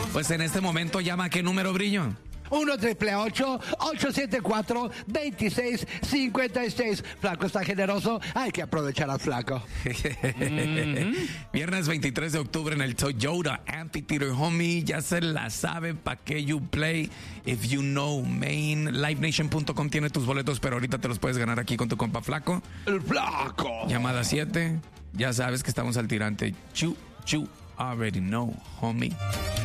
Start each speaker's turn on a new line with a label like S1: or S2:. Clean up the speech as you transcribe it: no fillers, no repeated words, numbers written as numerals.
S1: Pues en este momento llama a qué número, Brillo.
S2: 1-888-874-2656. Flaco está generoso, hay que aprovechar al flaco.
S1: Viernes 23 de octubre en el Toyota Amphitheater, homie. Ya se la sabe pa' que you play. If you know, Maine. LiveNation.com tiene tus boletos, pero ahorita te los puedes ganar aquí con tu compa Flaco.
S2: El flaco.
S1: Llamada 7. Ya sabes que estamos al tirante. You already know, homie.